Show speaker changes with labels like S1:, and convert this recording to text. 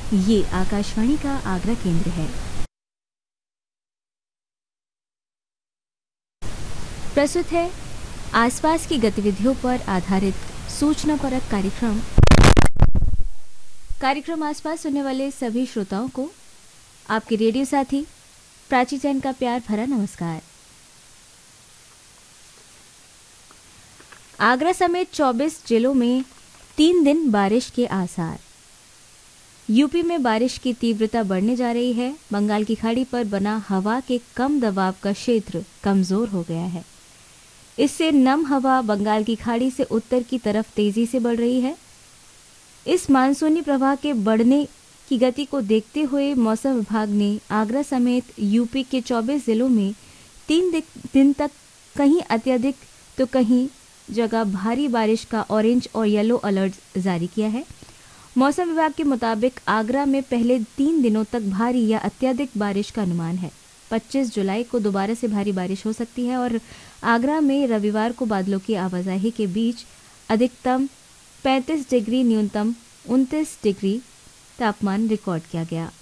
S1: ये आकाशवाणी का आगरा केंद्र है। प्रस्तुत है आसपास की गतिविधियों पर आधारित सूचनापरक कार्यक्रम आसपास सुनने वाले सभी श्रोताओं को आपके रेडियो साथी प्राची जैन का प्यार भरा नमस्कार। आगरा समेत 24 जिलों में 3 दिन बारिश के आसार। यूपी में बारिश की तीव्रता बढ़ने जा रही है। बंगाल की खाड़ी पर बना हवा के कम दबाव का क्षेत्र कमजोर हो गया है। इससे नम हवा बंगाल की खाड़ी से उत्तर की तरफ तेजी से बढ़ रही है। इस मानसूनी प्रवाह के बढ़ने की गति को देखते हुए मौसम विभाग ने आगरा समेत यूपी के 24 जिलों में 3 दिन तक कहीं अत्यधिक तो कहीं जगह भारी बारिश का ऑरेंज और येलो अलर्ट जारी किया है। मौसम विभाग के मुताबिक आगरा में पहले 3 दिनों तक भारी या अत्यधिक बारिश का अनुमान है। 25 जुलाई को दोबारा से भारी बारिश हो सकती है और आगरा में रविवार को बादलों की आवाजाही के बीच अधिकतम 35 डिग्री, न्यूनतम 29 डिग्री तापमान रिकॉर्ड किया गया।